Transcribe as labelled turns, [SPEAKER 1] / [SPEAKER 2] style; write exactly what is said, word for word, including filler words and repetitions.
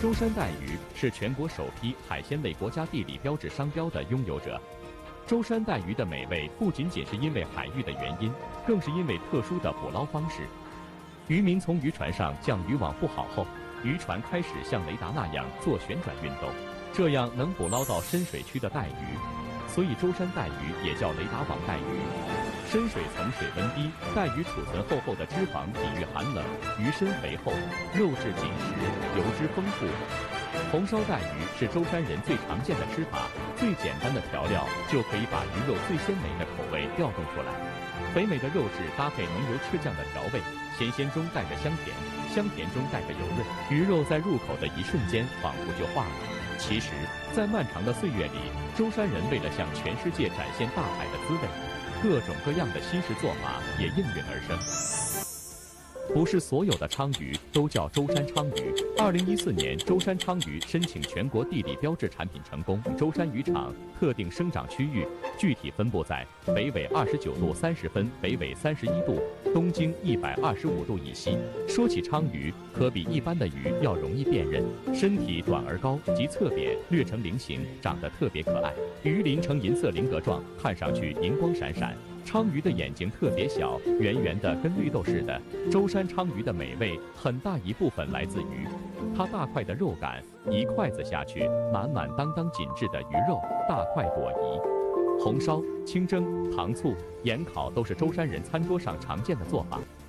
[SPEAKER 1] 舟山带鱼是全国首批海鲜类国家地理标志商标的拥有者。舟山带鱼的美味不仅仅是因为海域的原因，更是因为特殊的捕捞方式。渔民从渔船上将渔网布好后，渔船开始像雷达那样做旋转运动，这样能捕捞到深水区的带鱼，所以舟山带鱼也叫雷达网带鱼。深水层水温低，带鱼储存厚厚的脂肪抵御寒冷，鱼身肥厚，肉质紧实，油脂丰富。红烧带鱼是舟山人最常见的吃法，最简单的调料就可以把鱼肉最鲜美的口味调动出来。肥美的肉质搭配浓油赤酱的调味，咸鲜中带着香甜，香甜中带着油润，鱼肉在入口的一瞬间仿佛就化了。其实，在漫长的岁月里，舟山人为了向全世界展现大海的滋味，各种各样的新式做法也应运而生。不是所有的鲳鱼都叫舟山鲳鱼。二零一四年，舟山鲳鱼申请全国地理标志产品成功。舟山渔场特定生长区域具体分布在北纬二十九度三十分、北纬三十一度、东经一百二十五度以西。说起鲳鱼，可比一般的鱼要容易辨认，身体短而高，及侧扁，略呈菱形，长得特别可爱。鱼鳞呈银色菱格状，看上去银光闪闪。鲳鱼的眼睛特别小，圆圆的，跟绿豆似的。舟山鲳鱼的美味很大一部分来自于它大块的肉感，一筷子下去，满满当当紧致的鱼肉，大快朵颐。红烧、清蒸、糖醋、盐烤都是舟山人餐桌上常见的做法。